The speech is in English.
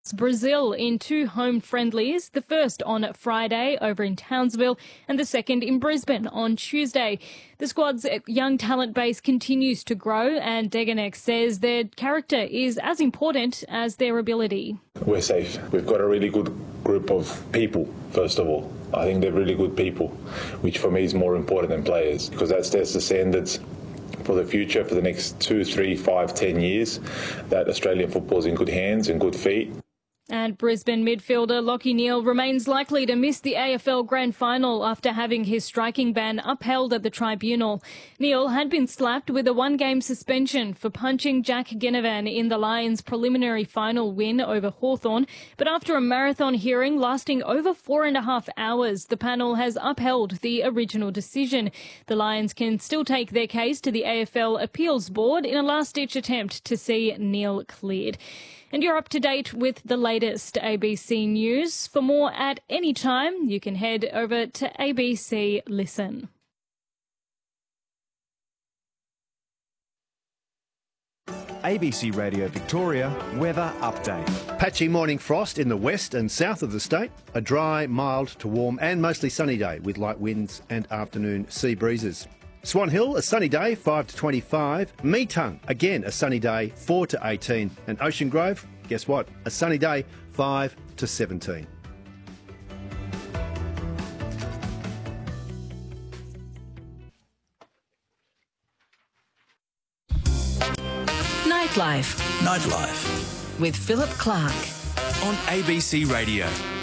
Brazil in 2 home friendlies, the first on Friday over in Townsville and the second in Brisbane on Tuesday. The squad's young talent base continues to grow, and Degenek says their character is as important as their ability. We're safe. We've got a really good group of people, first of all. I think they're really good people, which for me is more important than players, because that sets the standards for the future, for the next 2, 3, 5, 10 years, that Australian football is in good hands and good feet. And Brisbane midfielder Lachie Neale remains likely to miss the AFL Grand Final after having his striking ban upheld at the tribunal. Neale had been slapped with a 1-game suspension for punching Jack Ginnivan in the Lions' preliminary final win over Hawthorn. But after a marathon hearing lasting over 4.5 hours, the panel has upheld the original decision. The Lions can still take their case to the AFL Appeals Board in a last-ditch attempt to see Neale cleared. And you're up to date with the latest ABC News. For more at any time, you can head over to ABC Listen. ABC Radio Victoria weather update. Patchy morning frost in the west and south of the state. A dry, mild to warm and mostly sunny day with light winds and afternoon sea breezes. Swan Hill, a sunny day, 5 to 25. Meetung, again a sunny day, 4 to 18. And Ocean Grove, guess what? A sunny day, 5 to 17. Nightlife Nightlife with Philip Clark on ABC Radio.